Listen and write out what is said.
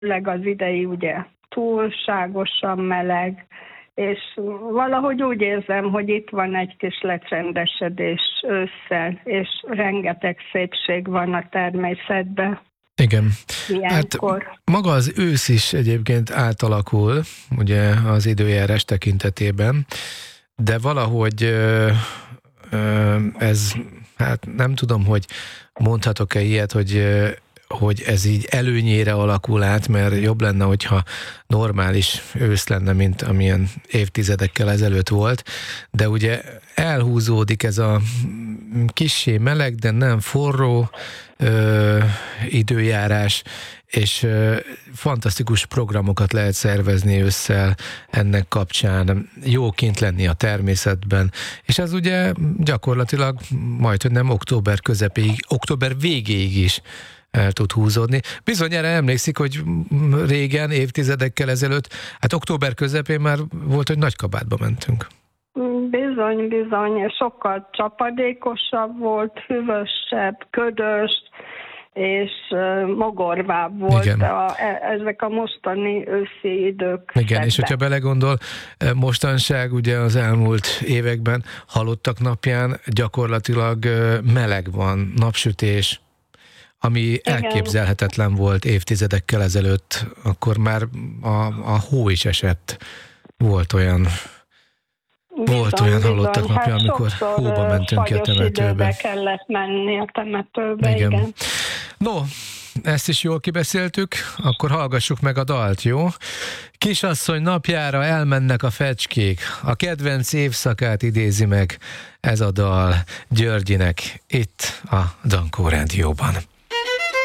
főleg az idei ugye túlságosan meleg, és valahogy úgy érzem, hogy itt van egy kis lecsendesedés ősszel, és rengeteg szépség van a természetben. Igen. Ilyenkor. Hát maga az ősz is egyébként átalakul, ugye az időjárás tekintetében, de valahogy ez, hát nem tudom, hogy mondhatok-e ilyet, hogy ez így előnyére alakul át, mert jobb lenne, hogyha normális ősz lenne, mint amilyen évtizedekkel ezelőtt volt, de ugye elhúzódik ez a kissé meleg, de nem forró időjárás, és fantasztikus programokat lehet szervezni ősszel ennek kapcsán, jó kint lenni a természetben, és ez ugye gyakorlatilag majdhogy nem október közepéig, október végéig is el tud húzódni. Bizonyára emlékszik, hogy régen, évtizedekkel ezelőtt, hát október közepén már volt, hogy Nagykabátba mentünk. Bizony, sokkal csapadékosabb volt, hűvösebb, ködös, és mogorvább volt ezek a mostani őszi idők. Igen, és hogyha belegondol, mostanság ugye az elmúlt években halottak napján gyakorlatilag meleg van, napsütés, ami elképzelhetetlen volt évtizedekkel ezelőtt, akkor már a hó is esett. Volt olyan halottak napja, hát amikor hóba mentünk ki a temetőbe. Kellett menni a temetőbe, igen. No, ezt is jól kibeszéltük, akkor hallgassuk meg a dalt, jó? Kisasszony napjára elmennek a fecskék, a kedvenc évszakát idézi meg ez a dal Györgyinek itt a Dankó Rádióban.